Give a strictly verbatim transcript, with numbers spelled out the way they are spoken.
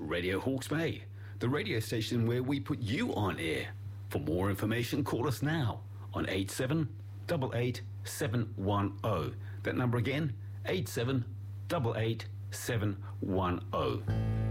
Radio Hawke's Bay, the radio station where we put you on air. For more information, call us now on eight seven eight eight seven one zero. That number again, eight seven eight eight seven one zero.